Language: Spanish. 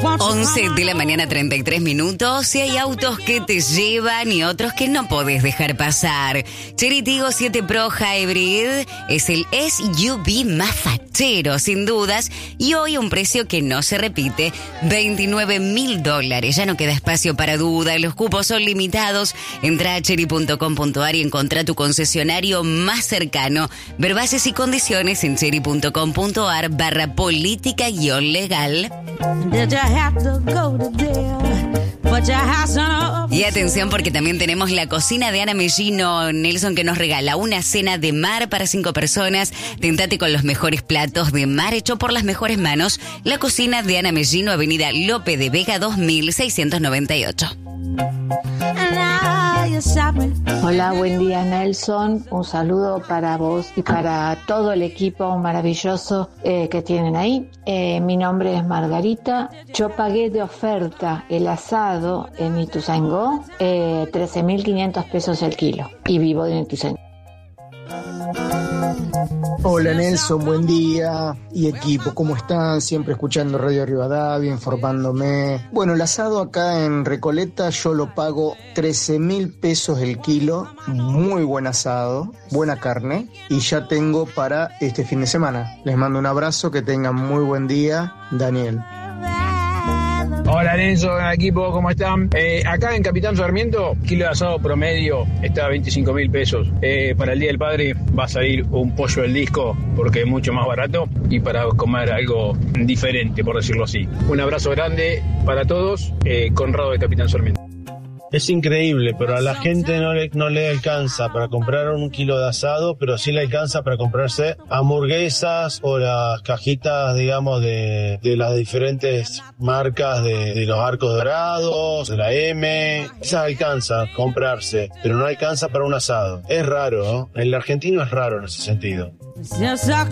11 de la mañana, 33 minutos. Y hay autos que te llevan y otros que no podés dejar pasar. Chery Tiggo 7 Pro Hybrid es el SUV más fachero, sin dudas. Y hoy un precio que no se repite, $29.000. Ya no queda espacio para duda. Los cupos son limitados. Entra a chery.com.ar y encontrá tu concesionario más cercano. Ver bases y condiciones en chery.com.ar/política-legal. Y atención, porque también tenemos la cocina de Ana Mellino, Nelson, que nos regala una cena de mar para 5 personas. Tentate con los mejores platos de mar hecho por las mejores manos. La cocina de Ana Mellino, Avenida Lope de Vega 2698. Hola, buen día, Nelson. Un saludo para vos y para todo el equipo maravilloso que tienen ahí. Mi nombre es Margarita. Yo pagué de oferta el asado en Ituzaingó, 13.500 pesos el kilo, y vivo en Ituzaingó. Hola Nelson, buen día y equipo, ¿cómo están? Siempre escuchando Radio Rivadavia, informándome. Bueno, el asado acá en Recoleta yo lo pago 13.000 pesos el kilo, muy buen asado, buena carne, y ya tengo para este fin de semana. Les mando un abrazo, que tengan muy buen día, Daniel. Hola Nelson, equipo, ¿cómo están? Acá en Capitán Sarmiento, kilo de asado promedio está a 25.000 pesos. Para el Día del Padre va a salir un pollo del disco porque es mucho más barato y para comer algo diferente, por decirlo así. Un abrazo grande para todos, Conrado de Capitán Sarmiento. Es increíble, pero a la gente no le alcanza para comprar un kilo de asado, pero sí le alcanza para comprarse hamburguesas o las cajitas, digamos, de las diferentes marcas de los arcos dorados, de la M. Esa alcanza a comprarse, pero no alcanza para un asado. Es raro, ¿no? El argentino es raro en ese sentido.